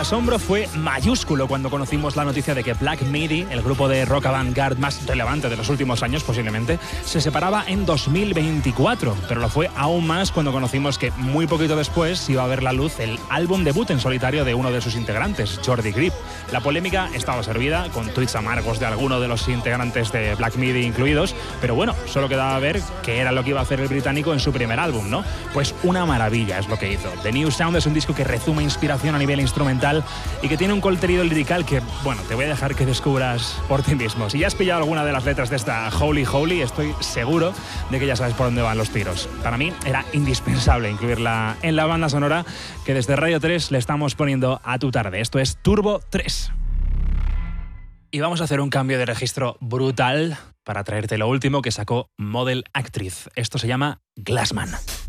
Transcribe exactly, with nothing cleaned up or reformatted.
asombro fue mayúsculo cuando conocimos la noticia de que Black Midi, el grupo de rock avant-garde más relevante de los últimos años posiblemente, se separaba en dos mil veinticuatro, pero lo fue aún más cuando conocimos que muy poquito después iba a ver la luz el álbum debut en solitario de uno de sus integrantes, Jordi Grip. La polémica estaba servida, con tweets amargos de alguno de los integrantes de Black Midi incluidos, pero bueno, solo quedaba ver qué era lo que iba a hacer el británico en su primer álbum, ¿no? Pues una maravilla es lo que hizo. The New Sound es un disco que rezuma inspiración a nivel instrumental y que tiene un contenido lirical que, bueno, te voy a dejar que descubras por ti mismo. Si ya has pillado alguna de las letras de esta Holy Holy, estoy seguro de que ya sabes por dónde van los tiros. Para mí era indispensable incluirla en la banda sonora que desde Radio tres le estamos poniendo a tu tarde. Esto es Turbo tres. Y vamos a hacer un cambio de registro brutal para traerte lo último que sacó Model Actriz. Esto se llama Glassman.